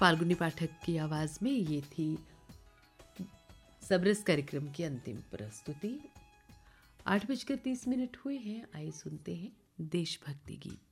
फाल्गुनी पाठक की आवाज में ये थी सबरस कार्यक्रम की अंतिम प्रस्तुति। 8:30 हुए हैं। आइए सुनते हैं देशभक्ति गीत।